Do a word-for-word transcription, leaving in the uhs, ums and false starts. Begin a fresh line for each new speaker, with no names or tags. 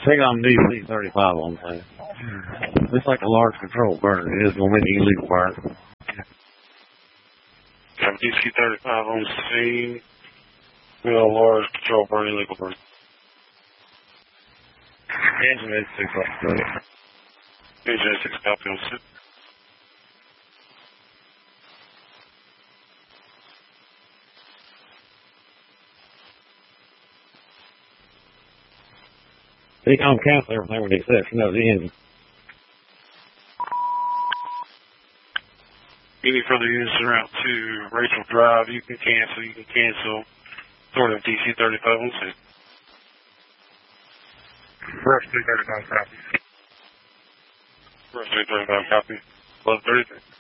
Check on D C thirty-five on that. It's like a large control burn. It is going to be illegal burn.
Got D C thirty-five on scene. We got a large control burn, illegal burn.
Engine is six up.
Engine six copy on scene.
He can cancel everything with the exception of the engine.
Any further use en route to Rachel Drive, you can cancel, you can cancel. Sort of D C thirty-five on scene.
Rush two thirty-five copy.
Rush two thirty-five copy. eleven thirty-three.